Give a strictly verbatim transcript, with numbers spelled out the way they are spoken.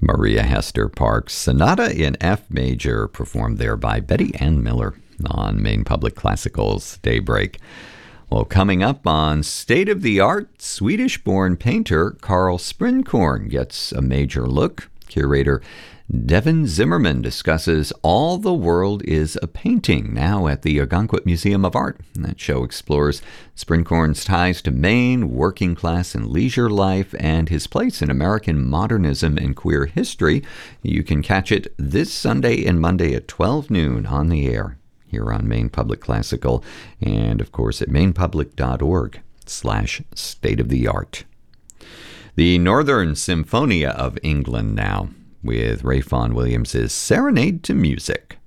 Maria Hester Parks, Sonata in F Major, performed there by Betty Ann Miller on Maine Public Classical's Daybreak. Well, coming up on State of the Art, Swedish-born painter Carl Sprinkorn gets a major look. Curator Devin Zimmerman discusses All the World is a Painting, now at the Algonquin Museum of Art. And that show explores Sprinkorn's ties to Maine, working class and leisure life, and his place in American modernism and queer history. You can catch it this Sunday and Monday at twelve noon on the air here on Maine Public Classical, and of course at mainepublic.org slash state of the art. The Northern Symphonia of England now, with Ray Vaughan Williams' Serenade to Music.